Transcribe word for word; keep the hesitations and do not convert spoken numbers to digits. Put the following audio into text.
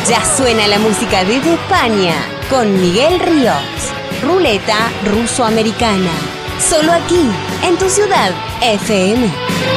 Ya suena la música desde España con Miguel Ríos. Ruleta ruso-americana. Solo aquí, en tu ciudad, F M.